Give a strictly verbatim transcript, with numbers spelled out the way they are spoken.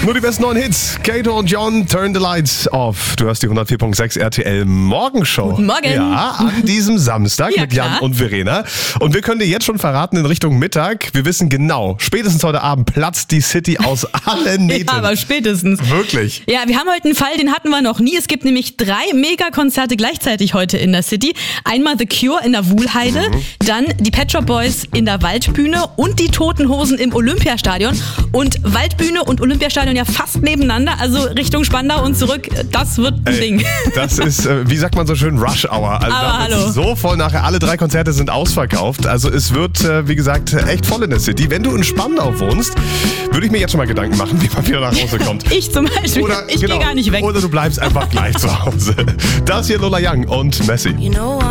Nur die besten neuen Hits. Kato und John, Turn the Lights Off. Du hörst die hundertvier Komma sechs R T L Morgenshow. Guten Morgen. Ja, an diesem Samstag Ja, mit Jan klar. und Verena. Und wir können dir jetzt schon verraten, in Richtung Mittag, wir wissen genau, spätestens heute Abend platzt die City aus allen Nähten. Ja, aber spätestens. Wirklich. Ja, wir haben heute einen Fall, den hatten wir noch nie. Es gibt nämlich drei Megakonzerte gleichzeitig heute in der City. Einmal The Cure in der Wuhlheide, Mhm. dann die Pet Shop Boys in der Waldbühne und die Toten Hosen im Olympiastadion. Und Waldbühne und Olympiastadion ja fast nebeneinander, also Richtung Spandau und zurück. Das wird ein Ey, Ding. Das ist, äh, wie sagt man so schön, Rush Hour. Also Aber da wird's hallo. so voll nachher. Alle drei Konzerte sind ausverkauft. Also es wird, äh, wie gesagt, echt voll in der City. Wenn du in Spandau wohnst, würde ich mir jetzt schon mal Gedanken machen, wie man wieder nach Hause kommt. Ich zum Beispiel. Oder, ich genau, gehe gar nicht weg. Oder du bleibst einfach gleich zu Hause. Das hier Lola Young und Messi. You know